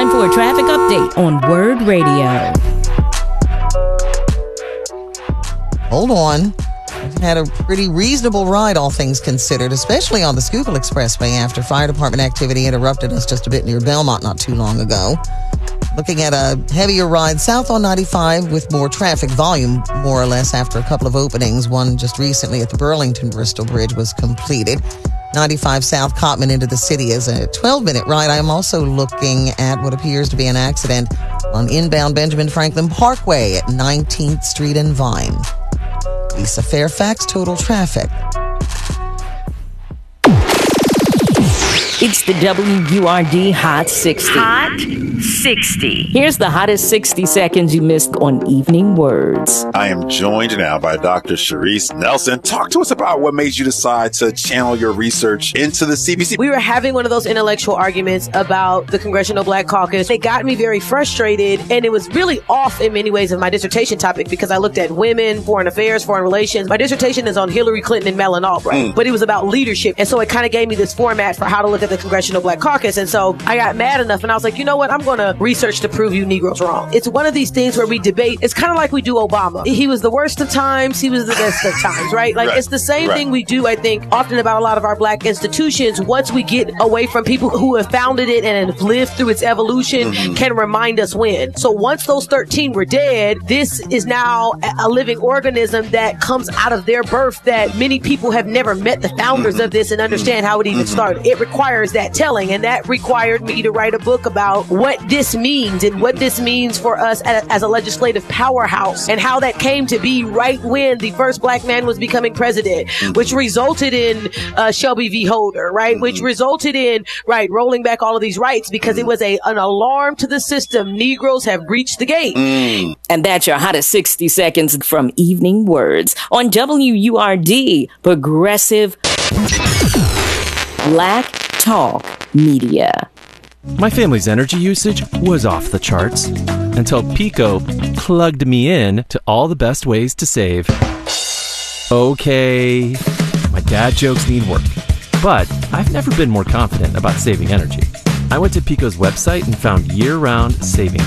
time for a traffic update on Word Radio. Hold on. Had a pretty reasonable ride, all things considered, especially on the Schuylkill Expressway after fire department activity interrupted us just a bit near Belmont not too long ago. Looking at a heavier ride south on 95 with more traffic volume, more or less, after a couple of openings. One just recently at the Burlington-Bristol Bridge was completed. 95 South Cottman into the city is a 12-minute ride. I am also looking at what appears to be an accident on inbound Benjamin Franklin Parkway at 19th Street and Vine. Lisa Fairfax, Total Traffic. It's the WURD Hot 60. Hot 60. Here's the hottest 60 seconds you missed on Evening Words. I am joined now by Dr. Sharice Nelson. Talk to us about what made you decide to channel your research into the CBC. We were having one of those intellectual arguments about the Congressional Black Caucus. It got me very frustrated, and it was really off in many ways of my dissertation topic because I looked at women, foreign affairs, foreign relations. My dissertation is on Hillary Clinton and Madeleine Albright, but it was about leadership. And so it kind of gave me this format for how to look at the Congressional Black Caucus. And so I got mad enough and I was like, you know what? I'm going to research to prove you Negroes wrong. It's one of these things where we debate. It's kind of like we do Obama. He was the worst of times. He was the best of times, right? Like it's the same thing we do, I think, often about a lot of our black institutions. Once we get away from people who have founded it and have lived through its evolution, can remind us when. So once those 13 were dead, this is now a living organism that comes out of their birth that many people have never met the founders of this and understand how it even started. It requires that telling, and that required me to write a book about what this means and what this means for us as a legislative powerhouse and how that came to be right when the first black man was becoming president, which resulted in Shelby v. Holder, right? Which resulted in, rolling back all of these rights because it was an alarm to the system. Negroes have breached the gate. And that's your hottest 60 seconds from Evening Words on WURD, Progressive Black Talk Media. My family's energy usage was off the charts until Pico plugged me in to all the best ways to save. Okay, my dad jokes need work, but I've never been more confident about saving energy. I went to Pico's website and found year-round savings